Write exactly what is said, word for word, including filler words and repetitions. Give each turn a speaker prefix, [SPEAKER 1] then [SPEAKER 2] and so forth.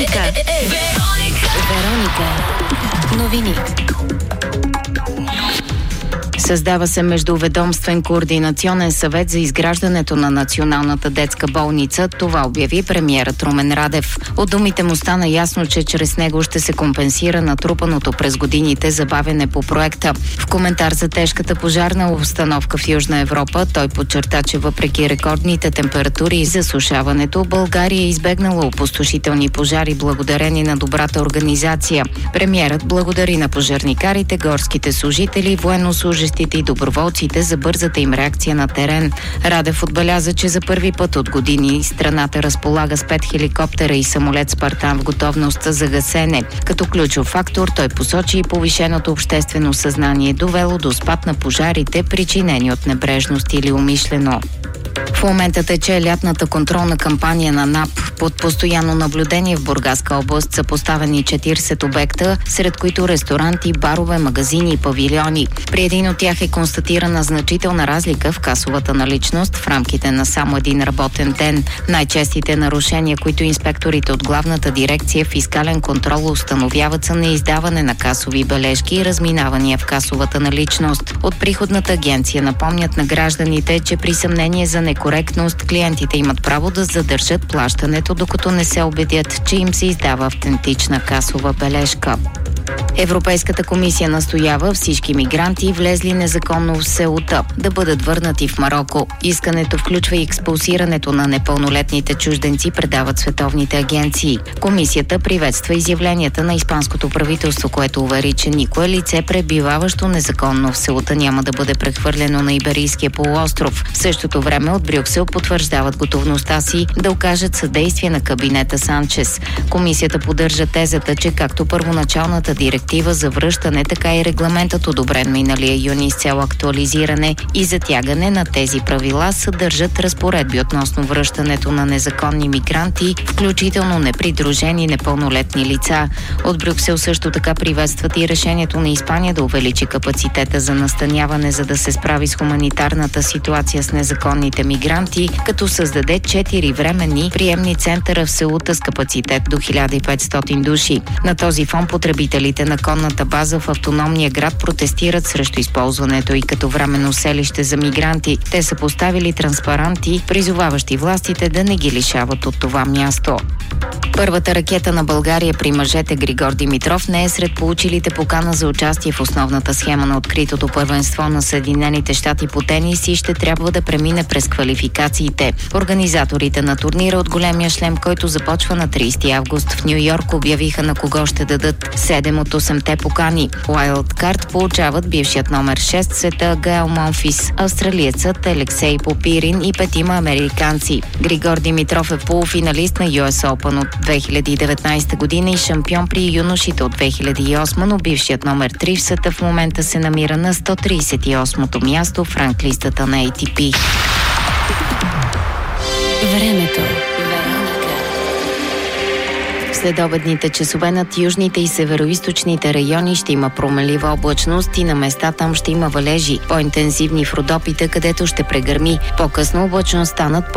[SPEAKER 1] Вероника. Вероника. Новини. Създава се Междуведомствен координационен съвет за изграждането на Националната детска болница. Това обяви премиерът Румен Радев. От думите му стана ясно, че чрез него ще се компенсира натрупаното през годините забавяне по проекта. В коментар за тежката пожарна обстановка в Южна Европа, той подчерта, че въпреки рекордните температури и засушаването, България е избегнала опустошителни пожари благодарение на добрата организация. Премиерът благодари на пожарникарите, горските служители, военнослужещите и доброволците за бързата им реакция на терен. Радев отбеляза, че за първи път от години страната разполага с пет хеликоптера и самолет Спартан в готовност за гасене. Като ключов фактор той посочи и повишеното обществено съзнание, довело до спад на пожарите, причинени от небрежност или умишлено. В момента тече лятната контролна кампания на НАП. Под постоянно наблюдение в Бургаска област са поставени четиридесет обекта, сред които ресторанти, барове, магазини и павилиони. При един от тях е констатирана значителна разлика в касовата наличност в рамките на само един работен ден. Най-честите нарушения, които инспекторите от главната дирекция фискален контрол установяват, са неиздаване на касови бележки и разминавания в касовата наличност. От приходната агенция напомнят на гражданите, че при съмнение за некоректност клиентите имат право да задържат плащането, докато не се убедят, че им се издава автентична касова бележка. Европейската комисия настоява всички мигранти, влезли незаконно в Сеута, да бъдат върнати в Мароко. Искането включва и експулсирането на непълнолетните чужденци, предават световните агенции. Комисията приветства изявленията на испанското правителство, което увери, че никое лице, пребиваващо незаконно в Сеута, няма да бъде прехвърлено на Иберийския полуостров. В същото време от Брюксел потвърждават готовността си да окажат съдействие на кабинета Санчес. Комисията поддържа тезата, че както първоначалната директива за връщане, така и регламентът, одобрен миналия юни с цяло актуализиране и затягане на тези правила, съдържат разпоредби относно връщането на незаконни мигранти, включително непридружени непълнолетни лица. От Брюксел също така приветстват и решението на Испания да увеличи капацитета за настаняване, за да се справи с хуманитарната ситуация с незаконните мигранти, като създаде четири временни приемни центъра в Сеута с капацитет до хиляда и петстотин души. На този фон потребителите на конната база в автономния град протестират срещу използването и като временно селище за мигранти. Те са поставили транспаранти, призоваващи властите да не ги лишават от това място. Първата ракета на България при мъжете Григор Димитров не е сред получилите покана за участие в основната схема на откритото първенство на Съединените щати по тенис и ще трябва да премине през квалификациите. Организаторите на турнира от големия шлем, който започва на тридесети август в Ню-Йорк, обявиха на кого ще дадат седем от осемте покани. Уайлдкарт получават бившият номер шест в света Гаел Монфис, австралиецът Алексей Попирин и петима американци. Григор Димитров е полуфиналист на Ю Ес Open от две хиляди и деветнадесета година и шампион при юношите от две хиляди и осма, но бившият номер три в света в момента се намира на сто тридесет и осмо място в ранглистата на Ей Ти Пи.
[SPEAKER 2] Времето.
[SPEAKER 1] След обедните часове над южните и североизточните райони ще има промелива облачност и на места там ще има валежи, по-интензивни в Родопите, където ще прегърми. По-късно облачността над